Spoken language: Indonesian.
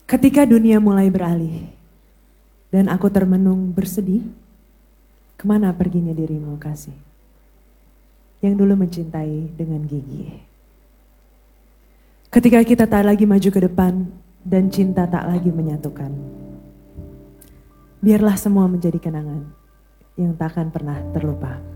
Ketika dunia mulai beralih dan aku termenung bersedih, kemana perginya dirimu kasih, yang dulu mencintai dengan gigih. Ketika kita tak lagi maju ke depan dan cinta tak lagi menyatukan, biarlah semua menjadi kenangan yang tak akan pernah terlupa.